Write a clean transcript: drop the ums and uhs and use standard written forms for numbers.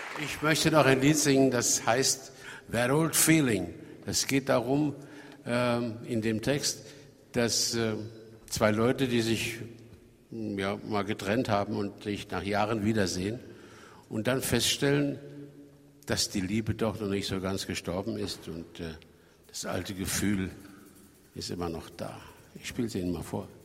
Ich möchte noch ein Lied singen, das heißt That Old Feeling. Das geht darum, in dem Text, dass zwei Leute, die sich mal getrennt haben und sich nach Jahren wiedersehen und dann feststellen, dass die Liebe doch noch nicht so ganz gestorben ist und das alte Gefühl ist immer noch da. Ich spiele es Ihnen mal vor.